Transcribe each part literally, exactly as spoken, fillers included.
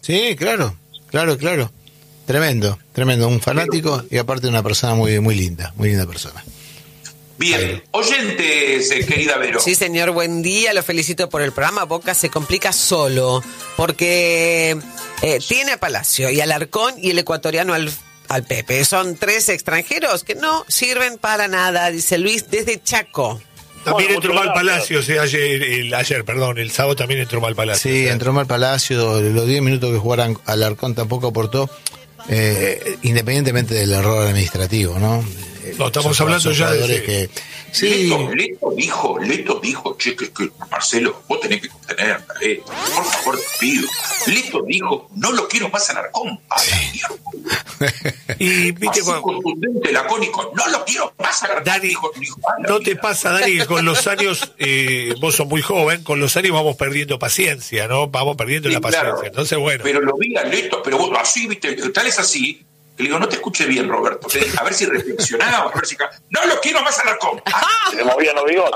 Sí, claro, claro, claro. Tremendo, tremendo. Un fanático y aparte una persona muy, muy linda, muy linda persona. Bien, oyentes, eh, querida Vero. Sí, señor, buen día, lo felicito por el programa. Boca se complica solo, porque eh, tiene a Palacio y Alarcón y el ecuatoriano al, al Pepe. Son tres extranjeros que no sirven para nada, dice Luis, desde Chaco. También entró mal Palacio, sí, ayer, el, ayer, perdón, el sábado también entró mal Palacio. Sí, entró mal Palacio, los diez minutos que jugaran Alarcón tampoco aportó, eh, independientemente del error administrativo, ¿no? No, estamos son, hablando son ya de... Que, sí. Leto, Leto dijo, Leto dijo, che, que, que Marcelo, vos tenés que contener, dale, por favor, te pido. Leto dijo, no lo quiero más Alarcón. A sí. la mierda. Y viste cuando... contundente, lacónico, no lo quiero más Alarcón. Dani, dijo, dijo, no te pasa, Dani, que con los años, eh, vos sos muy joven, con los años vamos perdiendo paciencia, ¿no? Vamos perdiendo sí, la paciencia. Claro. Entonces, bueno. Pero lo vi a Leto, pero vos así, viste, tal es así. Le digo, no te escuché bien, Roberto. A ver si reflexionaba, a ver si... No lo quiero más Alarcón. Ah, se le movían los bigotes.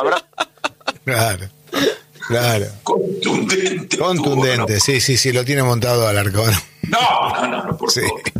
Claro, claro. Contundente. Contundente, ¿no? sí, sí, sí, lo tiene montado Alarcón. No, no, no, no por sí. favor.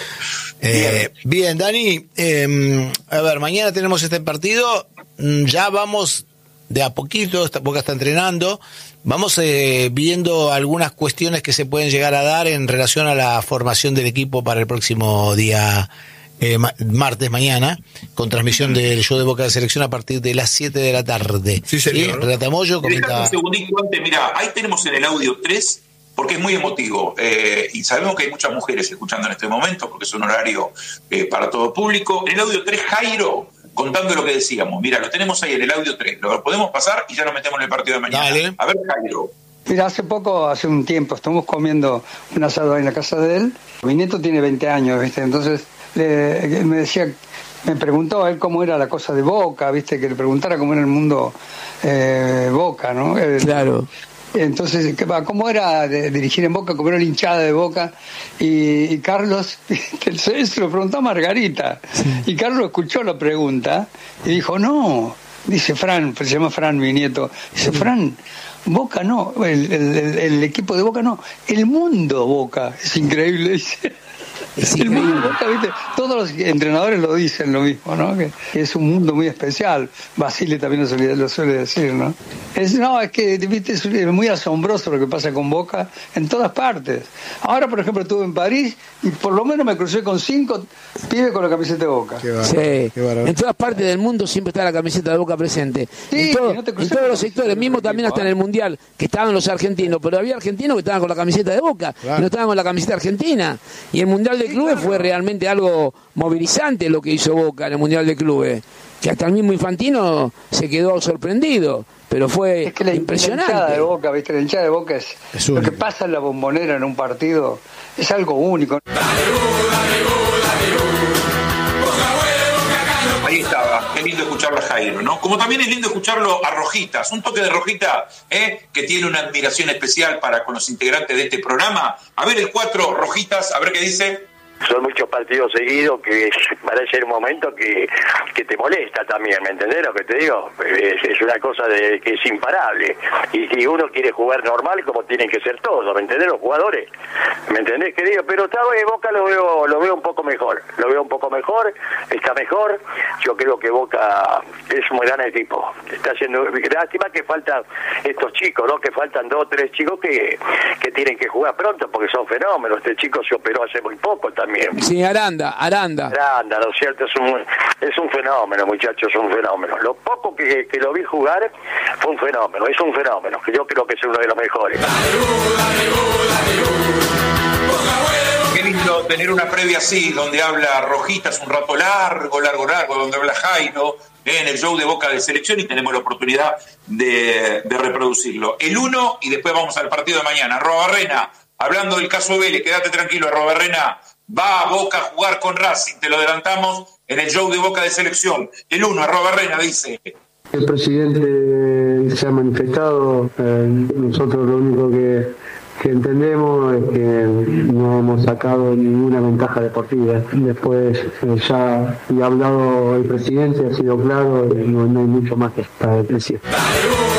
Eh, bien. bien, Dani, eh, a ver, mañana tenemos este partido. Ya vamos de a poquito, esta Boca está entrenando. Vamos eh, viendo algunas cuestiones que se pueden llegar a dar en relación a la formación del equipo para el próximo día eh, ma- martes mañana, con transmisión del show de Boca de Selección a partir de las siete de la tarde. Sí, señor. ¿Sí? Renata Moyo comenta... Un segundito antes, mira, ahí tenemos en el audio tres, porque es muy emotivo, eh, y sabemos que hay muchas mujeres escuchando en este momento, porque es un horario eh, para todo público. En el audio tres, Jairo, contando lo que decíamos. Mira, lo tenemos ahí en el audio tres. Lo podemos pasar y ya nos metemos en el partido de mañana. Dale. A ver, Jairo. Mira, hace poco, hace un tiempo, estamos comiendo un asado ahí en la casa de él. Mi nieto tiene veinte años, ¿viste? Entonces le, me decía, me preguntó a él cómo era la cosa de Boca, ¿viste? Que le preguntara cómo era el mundo eh, Boca, ¿no? El, claro. Entonces, ¿cómo era de dirigir en Boca? ¿Cómo era la hinchada de Boca? Y, y Carlos, se lo preguntó a Margarita, sí. Y Carlos escuchó la pregunta y dijo, no, dice Fran, se llama Fran, mi nieto, dice, Fran, Boca no, el, el, el equipo de Boca no, el mundo Boca, es increíble, dice. Es el mundo Boca, ¿viste? Todos los entrenadores lo dicen lo mismo, ¿no? Que es un mundo muy especial. Basile también lo suele, lo suele decir, ¿no? Es, no, es que, ¿viste? Es muy asombroso lo que pasa con Boca en todas partes. Ahora, por ejemplo, estuve en París y por lo menos me crucé con cinco pibes con la camiseta de Boca. Qué bárbaro, sí. Qué bárbaro. En todas partes del mundo siempre está la camiseta de Boca presente. Sí, en, todo, no te en todos los sectores, mismo también hasta en el Mundial, que estaban los argentinos, pero había argentinos que estaban con la camiseta de Boca, claro. Y no estaban con la camiseta argentina. Y el Mundial de Clubes fue realmente algo movilizante lo que hizo Boca en el Mundial de Clubes, que hasta el mismo Infantino se quedó sorprendido, pero fue es que la, impresionante. La hinchada de Boca, ¿viste? La hinchada de Boca es, es lo que pasa en la Bombonera en un partido, es algo único. Ahí estaba, qué lindo escucharlo a Jairo, ¿no? Como también es lindo escucharlo a Rojitas, un toque de Rojita, ¿eh? Que tiene una admiración especial para con los integrantes de este programa. A ver el cuatro, Rojitas, a ver qué dice. Son muchos partidos seguidos que parece un momento que, que te molesta también, ¿me entendés lo que te digo? Es, es una cosa de que es imparable. Y si uno quiere jugar normal, como tienen que ser todos, ¿me entendés? Los jugadores, ¿me entendés, querido? Pero esta vez Boca lo veo lo veo un poco mejor, lo veo un poco mejor, está mejor. Yo creo que Boca es un gran equipo. Está haciendo lástima que faltan estos chicos, ¿no? Que faltan dos o tres chicos que, que tienen que jugar pronto porque son fenómenos. Este chico se operó hace muy poco también. Sí, Aranda, Aranda. Aranda, ¿no es cierto? Es un, es un fenómeno, muchachos, es un fenómeno. Lo poco que, que lo vi jugar fue un fenómeno, es un fenómeno, que yo creo que es uno de los mejores. Qué lindo tener una previa así, donde habla Rojitas un rato largo, largo, largo, donde habla Jairo, eh, en el show de Boca de Selección, y tenemos la oportunidad de, de reproducirlo. El uno, y después vamos al partido de mañana. Robarrena, hablando del caso Vélez, quédate tranquilo, Robarrena. Va a Boca a jugar con Racing, te lo adelantamos en el show de Boca de Selección. El uno, arroba Rena, dice. El presidente se ha manifestado, eh, nosotros lo único que, que entendemos es que no hemos sacado ninguna ventaja deportiva. Después eh, ya ha hablado el presidente, ha sido claro, y no, no hay mucho más que para decir.